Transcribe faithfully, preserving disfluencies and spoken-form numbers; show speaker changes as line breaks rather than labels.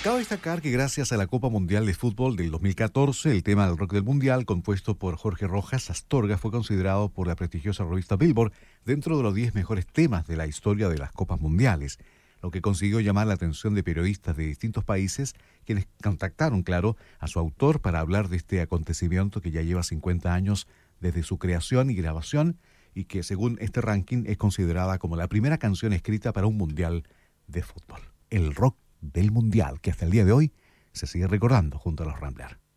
Cabe destacar que gracias a la Copa Mundial de Fútbol del dos mil catorce, el tema del rock del mundial, compuesto por Jorge Rojas Astorga, fue considerado por la prestigiosa revista Billboard dentro de los diez mejores temas de la historia de las Copas Mundiales, lo que consiguió llamar la atención de periodistas de distintos países, quienes contactaron, claro, a su autor para hablar de este acontecimiento que ya lleva cincuenta años desde su creación y grabación, y que, según este ranking, es considerada como la primera canción escrita para un mundial de fútbol. El rock del mundial, que hasta el día de hoy se sigue recordando junto a los Ramblers.